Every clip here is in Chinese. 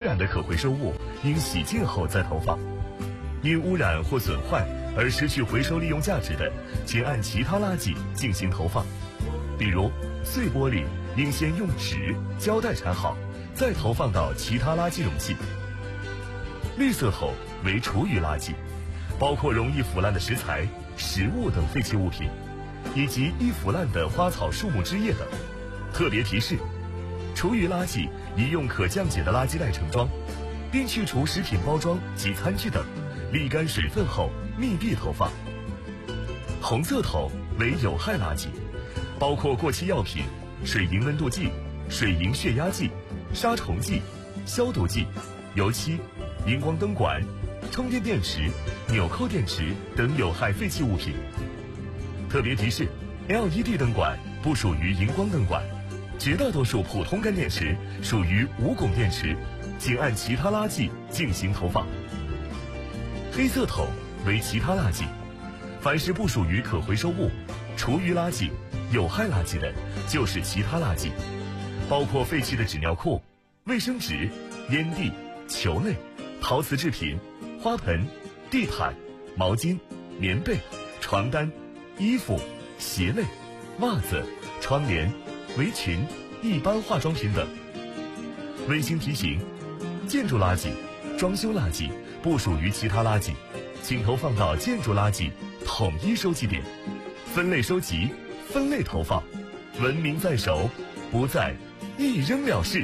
染的可回收物应洗净后再投放。因污染或损坏而失去回收利用价值的，请按其他垃圾进行投放。比如碎玻璃应先用纸、胶带缠好，再投放到其他垃圾容器。绿色桶为厨余垃圾，包括容易腐烂的食材、食物等废弃物品，以及易腐烂的花草树木枝叶等。特别提示：厨余垃圾宜用可降解的垃圾袋盛装，并去除食品包装及餐具等，沥干水分后密闭投放。红色桶为有害垃圾，包括过期药品、水银温度计、水银血压计、杀虫剂、消毒剂、油漆、荧光灯管、充电电池、纽扣电池等有害废弃物品。特别提示 ：LED 灯管不属于荧光灯管，绝大多数普通干电池属于无汞电池，请按其他垃圾进行投放。黑色桶为其他垃圾，凡是不属于可回收物、厨余垃圾、有害垃圾的，就是其他垃圾，包括废弃的纸尿裤、卫生纸、烟蒂、球类、陶瓷制品、花盆、地毯、毛巾、棉被、床单、衣服、鞋类、袜子、窗帘、围裙、一般化妆品等。温馨提醒：建筑垃圾、装修垃圾不属于其他垃圾，请投放到建筑垃圾统一收集点，分类收集，分类投放，文明在手，不再一扔了事。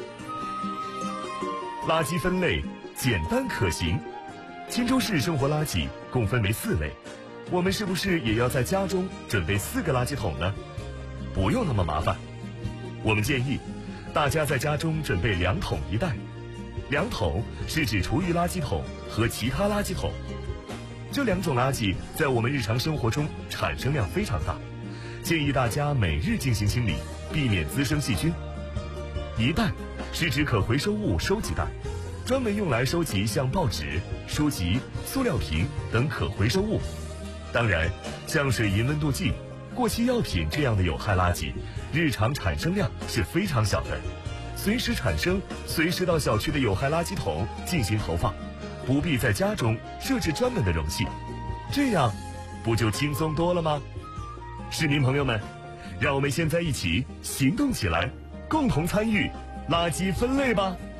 垃圾分类简单可行。荆州市生活垃圾共分为4类，我们是不是也要在家中准备4个垃圾桶呢？不用那么麻烦，我们建议大家在家中准备2桶1袋。2桶是指厨余垃圾桶和其他垃圾桶，这2种垃圾在我们日常生活中产生量非常大，建议大家每日进行清理，避免滋生细菌。1袋是指可回收物收集袋，专门用来收集像报纸、书籍、塑料瓶等可回收物。当然，像水银温度计、过期药品这样的有害垃圾，日常产生量是非常小的，随时产生，随时到小区的有害垃圾桶进行投放，不必在家中设置专门的容器，这样不就轻松多了吗？市民朋友们，让我们现在一起行动起来，共同参与垃圾分类吧。